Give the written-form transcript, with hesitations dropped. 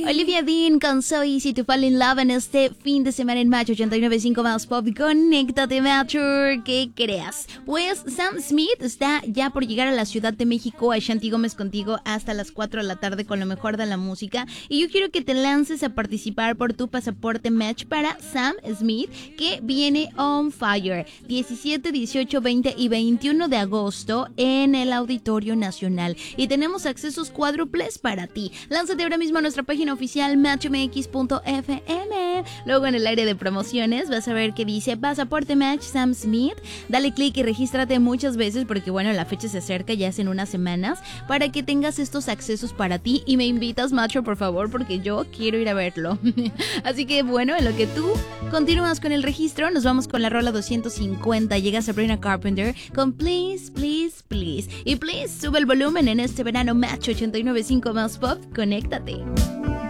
Olivia Dean con So Easy to Fall in Love en este fin de semana en Match 89.5 más Pop. Conéctate, Matcher, ¿qué creas? Pues Sam Smith está ya por llegar a la Ciudad de México, a Shanti Gómez contigo hasta las 4 de la tarde con lo mejor de la música. Y yo quiero que te lances a participar por tu pasaporte Match para Sam Smith, que viene on fire 17, 18, 20 y 21 de agosto en el Auditorio Nacional. Y tenemos accesos cuádruples para ti. Lánzate ahora mismo a nuestra página oficial matchmx.fm. Luego en el área de promociones vas a ver que dice Pasaporte Match Sam Smith. Dale clic y regístrate muchas veces porque bueno, la fecha se acerca ya hace unas semanas para que tengas estos accesos para ti y me invitas, Macho, por favor, porque yo quiero ir a verlo. Así que bueno, en lo que tú continúas con el registro, nos vamos con la rola 250. Llega Sabrina Carpenter con Please, Please, Please. Y please, sube el volumen en este verano Match 89.5 más Pop. Conéctate.